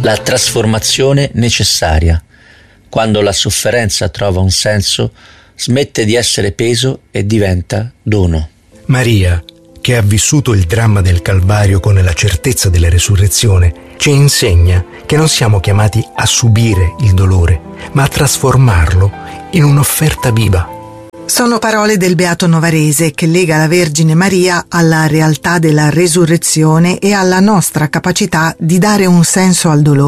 la trasformazione necessaria. Quando la sofferenza trova un senso, smette di essere peso e diventa dono. Maria, che ha vissuto il dramma del Calvario con la certezza della resurrezione, ci insegna che non siamo chiamati a subire il dolore, ma a trasformarlo in un'offerta viva. Sono parole del Beato Novarese che lega la Vergine Maria alla realtà della resurrezione e alla nostra capacità di dare un senso al dolore.